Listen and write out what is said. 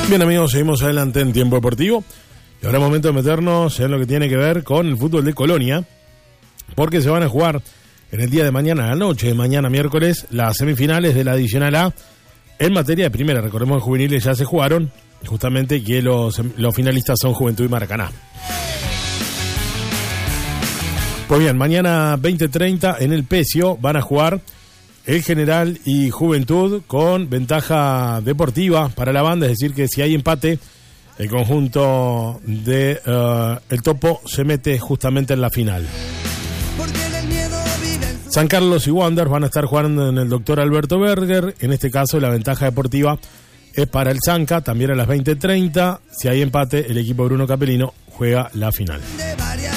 Bien, amigos, seguimos adelante en Tiempo Deportivo. Y ahora es momento de meternos en lo que tiene que ver con el fútbol de Colonia, porque se van a jugar en el día de mañana, a la noche de mañana miércoles, las semifinales de la Adicional A en materia de primera. Recordemos que juveniles ya se jugaron, justamente que los finalistas son Juventud y Maracaná. Pues bien, mañana 20:30 en el Pecio van a jugar el General y Juventud con ventaja deportiva para la banda, es decir que si hay empate, el conjunto de El Topo se mete justamente en la final. San Carlos y Wanderers van a estar jugando en el Dr. Alberto Berger. En este caso la ventaja deportiva es para el Zanca, también a las 20:30. Si hay empate, el equipo de Bruno Capelino juega la final.